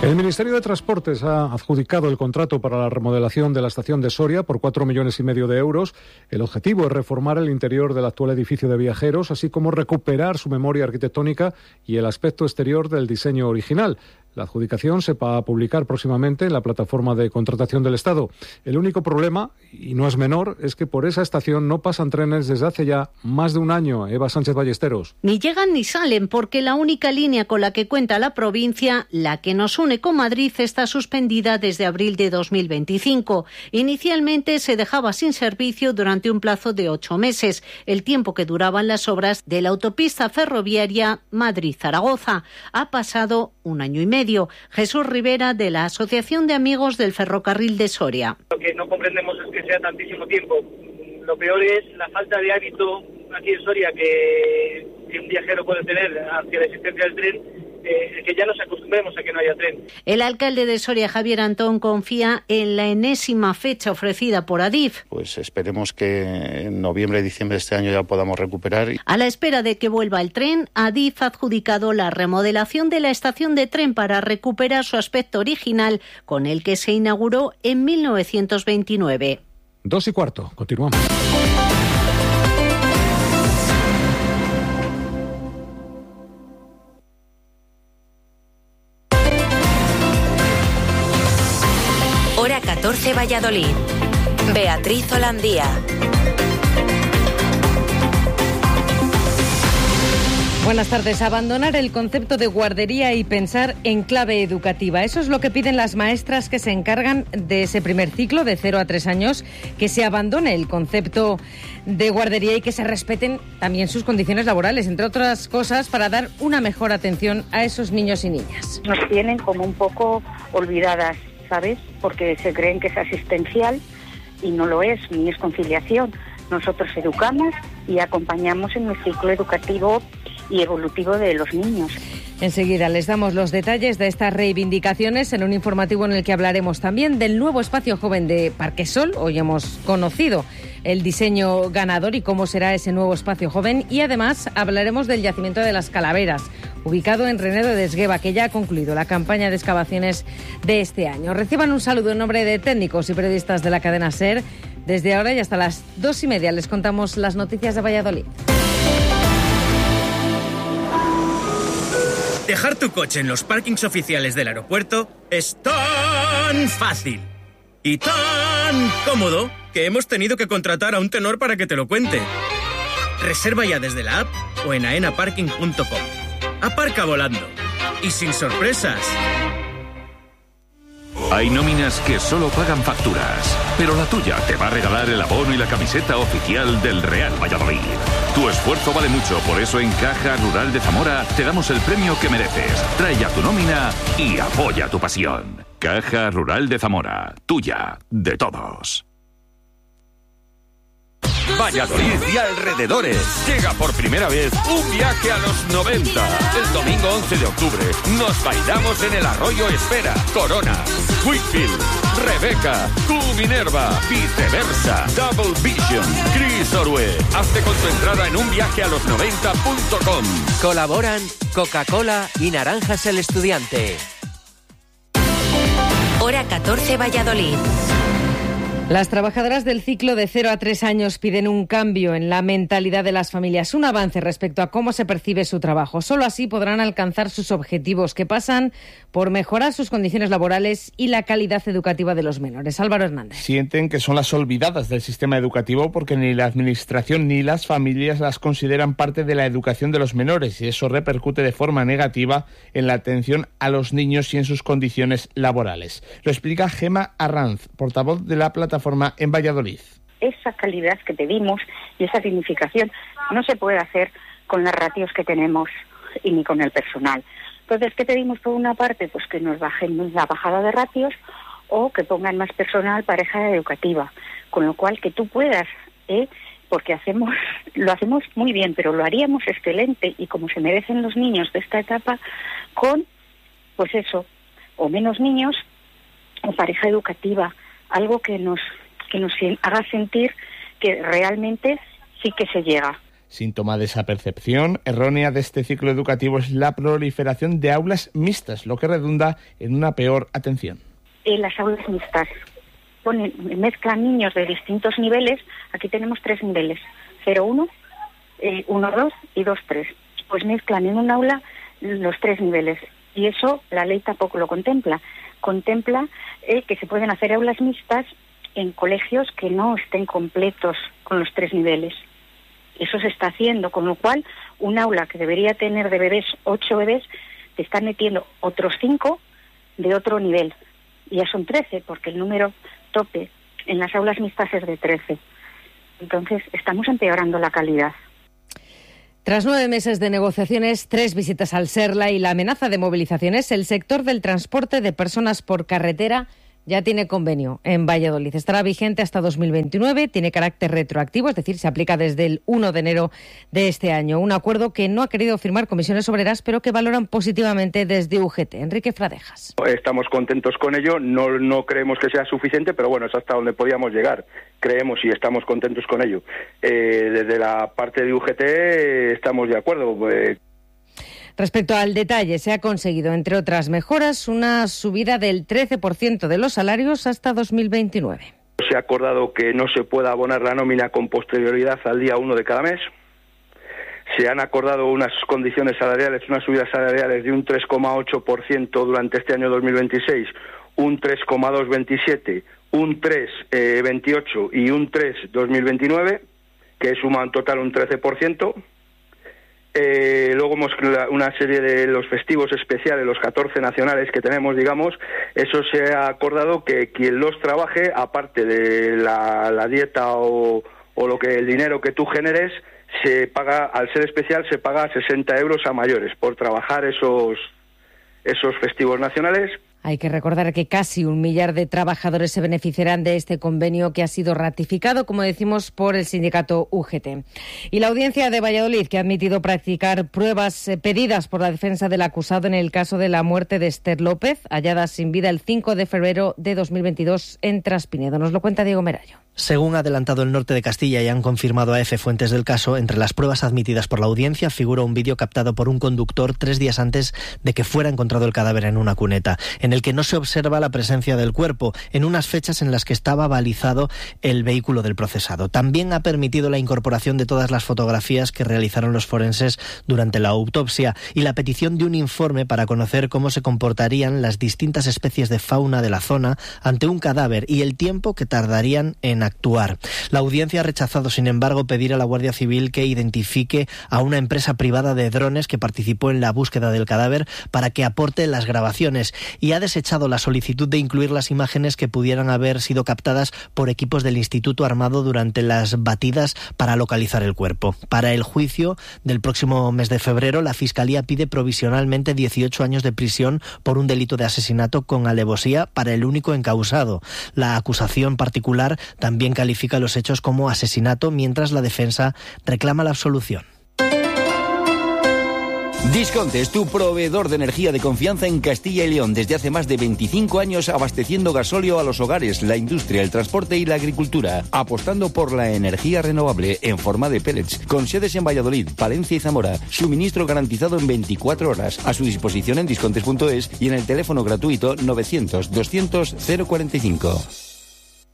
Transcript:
El Ministerio de Transportes ha adjudicado el contrato para la remodelación de la estación de Soria por 4,5 millones de euros. El objetivo es reformar el interior del actual edificio de viajeros, así como recuperar su memoria arquitectónica y el aspecto exterior del diseño original. La adjudicación se va a publicar próximamente en la plataforma de contratación del Estado. El único problema, y no es menor, es que por esa estación no pasan trenes desde hace ya más de un año. Eva Sánchez Ballesteros. Ni llegan ni salen, porque la única línea con la que cuenta la provincia, la que nos une con Madrid, está suspendida desde abril de 2025. Inicialmente se dejaba sin servicio durante un plazo de 8 meses, el tiempo que duraban las obras de la autopista ferroviaria Madrid-Zaragoza. Ha pasado un año y medio. Jesús Rivera, de la Asociación de Amigos del Ferrocarril de Soria. Lo que no comprendemos es que sea tantísimo tiempo. Lo peor es la falta de hábito aquí en Soria que un viajero puede tener hacia la existencia del tren, que ya nos acostumbremos a que no haya tren. El alcalde de Soria, Javier Antón, confía en la enésima fecha ofrecida por Adif. Pues esperemos que en noviembre y diciembre de este año ya podamos recuperar. A la espera de que vuelva el tren, Adif ha adjudicado la remodelación de la estación de tren para recuperar su aspecto original, con el que se inauguró en 1929. 2:15, continuamos. Hora 14, Valladolid. Beatriz Holandía. Buenas tardes. Abandonar el concepto de guardería y pensar en clave educativa. Eso es lo que piden las maestras que se encargan de ese primer ciclo de 0 a 3 años, que se abandone el concepto de guardería y que se respeten también sus condiciones laborales, entre otras cosas, para dar una mejor atención a esos niños y niñas. Nos tienen como un poco olvidadas, ¿sabes? Porque se creen que es asistencial y no lo es, ni es conciliación. Nosotros educamos y acompañamos en el ciclo educativo y evolutivo de los niños. Enseguida les damos los detalles de estas reivindicaciones en un informativo en el que hablaremos también del nuevo espacio joven de Parquesol. Hoy hemos conocido el diseño ganador y cómo será ese nuevo espacio joven, y además hablaremos del yacimiento de las Calaveras, ubicado en Renedo de Esgueva, que ya ha concluido la campaña de excavaciones de este año. Reciban un saludo en nombre de técnicos y periodistas de la cadena SER. Desde ahora y hasta las 2:30 les contamos las noticias de Valladolid. Dejar tu coche en los parkings oficiales del aeropuerto es tan fácil y tan cómodo que hemos tenido que contratar a un tenor para que te lo cuente. Reserva ya desde la app o en aenaparking.com. Aparca volando y sin sorpresas. Hay nóminas que solo pagan facturas, pero la tuya te va a regalar el abono y la camiseta oficial del Real Valladolid. Tu esfuerzo vale mucho, por eso en Caja Rural de Zamora te damos el premio que mereces. Trae ya tu nómina y apoya tu pasión. Caja Rural de Zamora, tuya, de todos. Valladolid y alrededores. Llega por primera vez un viaje a los 90. El domingo 11 de octubre nos bailamos en el Arroyo Espera, Corona, Whitfield, Rebeca, Q Minerva, Viceversa, Double Vision, Chris Orue. Hazte con tu entrada en unviajealos90.com. Colaboran Coca-Cola y Naranjas el Estudiante. Hora 14, Valladolid. Las trabajadoras del ciclo de 0 a 3 años piden un cambio en la mentalidad de las familias, un avance respecto a cómo se percibe su trabajo. Solo así podrán alcanzar sus objetivos, que pasan por mejorar sus condiciones laborales y la calidad educativa de los menores. Álvaro Hernández. Sienten que son las olvidadas del sistema educativo porque ni la administración ni las familias las consideran parte de la educación de los menores, y eso repercute de forma negativa en la atención a los niños y en sus condiciones laborales. Lo explica Gema Arranz, portavoz de la plataforma en Valladolid. Esa calidad que pedimos y esa dignificación no se puede hacer con las ratios que tenemos y ni con el personal. Entonces, ¿qué pedimos por una parte? Pues que nos bajen la bajada de ratios o que pongan más personal pareja educativa, con lo cual que tú puedas, porque lo hacemos muy bien, pero lo haríamos excelente y como se merecen los niños de esta etapa, con, pues eso, o menos niños o pareja educativa, algo que nos haga sentir que realmente sí que se llega. Síntoma de esa percepción errónea de este ciclo educativo es la proliferación de aulas mixtas, lo que redunda en una peor atención. Las aulas mixtas mezclan niños de distintos niveles. Aquí tenemos 3 niveles, 0-1, 1-2 y 2-3. Pues mezclan en un aula los 3 niveles. Y eso la ley tampoco lo contempla. Contempla que se pueden hacer aulas mixtas en colegios que no estén completos con los 3 niveles. Eso se está haciendo, con lo cual un aula que debería tener de bebés 8 bebés, te están metiendo otros 5 de otro nivel. Y ya son 13, porque el número tope en las aulas mixtas es de 13. Entonces, estamos empeorando la calidad. Tras 9 meses de negociaciones, 3 visitas al SERLA y la amenaza de movilizaciones, el sector del transporte de personas por carretera ya tiene convenio en Valladolid. Estará vigente hasta 2029, tiene carácter retroactivo, es decir, se aplica desde el 1 de enero de este año. Un acuerdo que no ha querido firmar Comisiones Obreras, pero que valoran positivamente desde UGT. Enrique Fradejas. Estamos contentos con ello, no creemos que sea suficiente, pero bueno, es hasta donde podíamos llegar. Creemos y estamos contentos con ello. Desde la parte de UGT estamos de acuerdo. Respecto al detalle, se ha conseguido, entre otras mejoras, una subida del 13% de los salarios hasta 2029. Se ha acordado que no se pueda abonar la nómina con posterioridad al día 1 de cada mes. Se han acordado unas condiciones salariales, unas subidas salariales de un 3,8% durante este año 2026, un 3,227, un 3,28 y un 3,2029, que suma en total un 13%. Luego hemos una serie de los festivos especiales, los 14 nacionales que tenemos, digamos, eso se ha acordado que quien los trabaje, aparte de la dieta o el dinero que tú generes, se paga, al ser especial, se paga 60 euros a mayores por trabajar esos festivos nacionales. Hay que recordar que casi 1 millar de trabajadores se beneficiarán de este convenio que ha sido ratificado, como decimos, por el sindicato UGT. Y la Audiencia de Valladolid, que ha admitido practicar pruebas pedidas por la defensa del acusado en el caso de la muerte de Esther López, hallada sin vida el 5 de febrero de 2022 en Traspinedo. Nos lo cuenta Diego Merallo. Según ha adelantado el Norte de Castilla y han confirmado a EFE fuentes del caso, entre las pruebas admitidas por la audiencia figura un vídeo captado por un conductor 3 días antes de que fuera encontrado el cadáver en una cuneta, en el que no se observa la presencia del cuerpo, en unas fechas en las que estaba balizado el vehículo del procesado. También ha permitido la incorporación de todas las fotografías que realizaron los forenses durante la autopsia y la petición de un informe para conocer cómo se comportarían las distintas especies de fauna de la zona ante un cadáver y el tiempo que tardarían en actuar. La audiencia ha rechazado, sin embargo, pedir a la Guardia Civil que identifique a una empresa privada de drones que participó en la búsqueda del cadáver para que aporte las grabaciones y ha desechado la solicitud de incluir las imágenes que pudieran haber sido captadas por equipos del Instituto Armado durante las batidas para localizar el cuerpo. Para el juicio del próximo mes de febrero, la Fiscalía pide provisionalmente 18 años de prisión por un delito de asesinato con alevosía para el único encausado. La acusación particular también califica los hechos como asesinato, mientras la defensa reclama la absolución. Disconte es tu proveedor de energía de confianza en Castilla y León desde hace más de 25 años, abasteciendo gasóleo a los hogares, la industria, el transporte y la agricultura, apostando por la energía renovable en forma de pellets, con sedes en Valladolid, Palencia y Zamora, suministro garantizado en 24 horas, a su disposición en discontes.es y en el teléfono gratuito 900 200 045.